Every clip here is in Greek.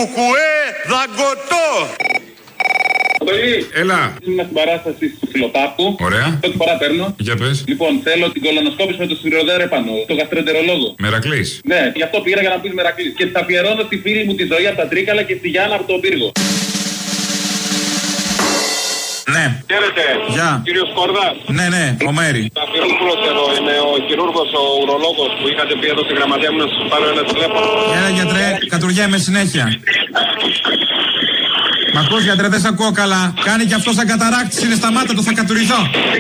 Κουκουέ δαγκωτό. Έλα. Είμαι στην παράσταση του Φιλοπάπου. Ωραία. Πρώτη φορά παίρνω. Για πες. Λοιπόν, θέλω την κολονοσκόπηση με το σφυροδέρ επάνω. Το γαστρεντερολόγο. Μερακλής. Ναι, γι' αυτό πήρα για να πεις Μερακλής. Και θα αφιερώνω στη φίλη μου τη Ζωή από τα Τρίκαλα και στη Γιάννα από τον Πύργο. Ναι. Χαίρετε. Γεια. Κύριος Σκόρδας. Ναι, ο Μέρη. Ταφυρόπουλος εδώ. Είμαι ο χειρούργος, ο ουρολόγος που είχατε πει εδώ στη γραμματεία μου να σας πάρω ένα τηλέφωνο. Έλα γιατρέ, κατουργέμαι συνέχεια. Μ' ακούς γιατρέ, δεν σ' ακούω καλά. Κάνει κι αυτό σαν καταράκτης, είναι σταμάτα το, θα κατουριθώ.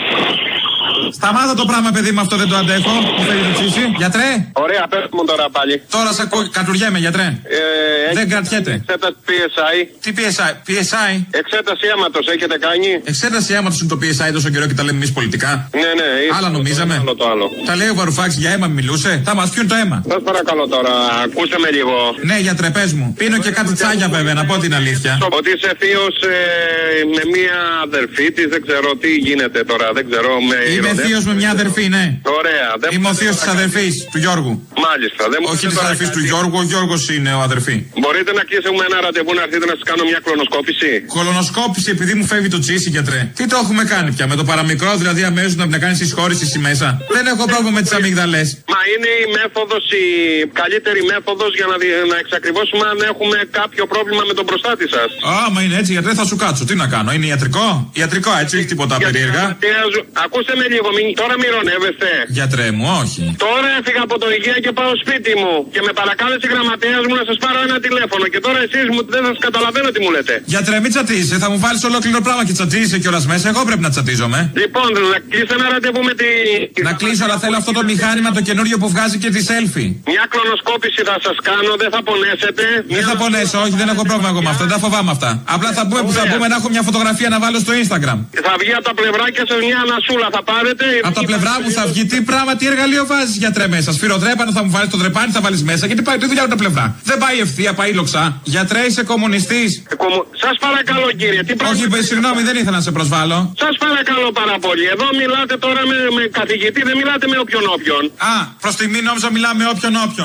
Σταμάτα το πράγμα, παιδί μου, αυτό δεν το αντέχω. Μου φέρει το τσίσι. Γιατρέ. Ωραία, πες μου τώρα πάλι. Τώρα σ' ακούω, κατουργέμαι γιατρέ. Δεν κρατιέται. Εξέταση PSI. Τι PSI? Εξέταση αίματος έχετε κάνει. Εξέταση αίματος είναι το PSI τόσο καιρό και τα λέμε εμείς πολιτικά. Ναι. Άλλα νομίζαμε. Το άλλο. Τα λέει ο Βαρουφάκης για αίμα μιλούσε. Θα μας πιούν το αίμα. Σας παρακαλώ τώρα, ακούστε με λίγο. Ναι γιατρέ, πες μου. Πίνω και κάτι τσάγια βέβαια, να πω την αλήθεια. Ότι είσαι θείος με μία αδερφή της, δεν ξέρω τι γίνεται τώρα, δεν ξέρω. Είμαι θείος με μια αδερφή, ναι. Ωραία. Είμαι ο θείος της αδερφής του Γιώργου. Μάλιστα. Όχι της αδερφής του Γιώργου, ο Γιώργος είναι ο αδερφή. Μπορείτε να κλείσουμε ένα ραντεβού να έρθετε να σας κάνω μια κολονοσκόπηση. Κολονοσκόπηση επειδή μου φεύγει το τσίσι, γιατρέ. Τι το έχουμε κάνει πια, με το παραμικρό δηλαδή αμέσως να κάνεις εισχώρηση εσύ μέσα. Δεν έχω πρόβλημα με τις αμύγδαλες. Μα είναι η μέθοδος, η καλύτερη μέθοδος για να εξακριβώσουμε αν έχουμε κάποιο πρόβλημα με τον προστάτη σας. Μα είναι έτσι, γιατρέ, θα σου κάτσω. Τι να κάνω, είναι ιατρικό? Ιατρικό, έτσι, όχι τίποτα περίεργα. Ακούστε με λίγο, τώρα μυρωνεύεστε. Γιατρέ μου, όχι. Τώρα έφυγα από το υγεία και πάω σπίτι μου. Και με παρακάλεσε η γραμματέας μου να σας πάρω ένα τηλέφωνο. Και τώρα εσείς δεν σας καταλαβαίνω τι μου λέτε. Γιατρέ, μην τσατίζεσαι, θα μου βάλεις ολόκληρο πράγμα και τσατίζεσαι κιόλας μέσα. Εγώ πρέπει να τσατίζομαι. Λοιπόν, να κλείσω ένα ραντεβού με τη. Να κλείσω, αλλά θέλω αυτό το μηχάνημα το καινούριο που βγάζει και τη selfie. Μια κλονοσκόπηση θα σας κάνω, δεν θα πονέσετε. Δεν θα πονέσω, όχι, δεν έχω πρόβλημα εγώ με αυτό, δεν τα φοβάμαι αυτά. Απλά θα πούμε που θα πούμε να έχω μια φωτογραφία να βάλω στο Instagram. Θα βγει από τα πλευράκια σας μια ανασούλα, θα πάρετε. Από τα πλευρά μου θα βγει, τι πράγμα, τι εργαλείο βάζεις γιατρέ μέσα. Σφυροδρέπανο θα μου βάλεις, το δρεπάνι θα βάλεις μέσα. Γιατί πάει το ίδιο από τα πλευρά. Δεν πάει ευθεία, πάει λοξά. Γιατρέ, είσαι κομμουνιστής. Σας παρακαλώ κύριε, τι πράγμα. Όχι, συγγνώμη, δεν ήθελα να σε προσβάλλω. Σας παρακαλώ πάρα πολύ. Εδώ μιλάτε τώρα με καθηγητή, δεν μιλάτε με όποιον. Προς τιμή νόμιζα μιλάμε με όποιον.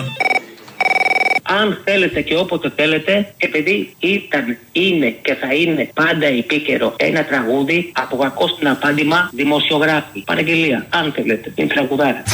Αν θέλετε και όποτε θέλετε, επειδή ήταν, είναι και θα είναι πάντα επίκαιρο ένα τραγούδι από κακό στην απάντημα δημοσιογράφη. Παραγγελία, αν θέλετε, την τραγουδάρα.